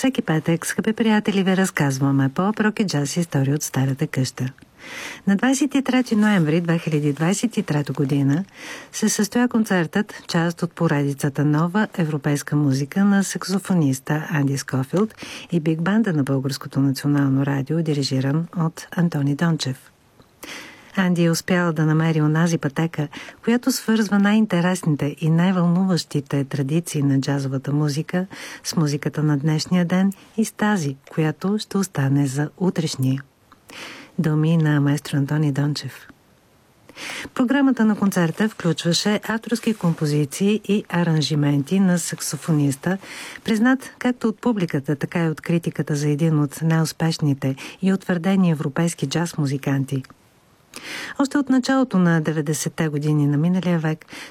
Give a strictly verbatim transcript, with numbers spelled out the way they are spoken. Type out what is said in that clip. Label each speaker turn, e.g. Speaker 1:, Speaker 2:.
Speaker 1: Всеки петък, скъпи приятели, ви разказваме по-рок и джаз истории от старата къща. На двадесет и трети ноември две хиляди двадесет и трета година се състоя концертът, част от поредицата Нова европейска музика на саксофониста Анди Скофилд и биг банда на Българското национално радио, дирижиран от Антони Дончев. Анди е успял да намери онази пътека, която свързва най-интересните и най-вълнуващите традиции на джазовата музика с музиката на днешния ден и с тази, която ще остане за утрешния. Думи на маестро Антони Дончев. Програмата на концерта включваше авторски композиции и аранжименти на саксофониста, признат както от публиката, така и от критиката за един от най-успешните и утвърдени европейски джаз музиканти. Още от началото на деветдесетте години на миналия век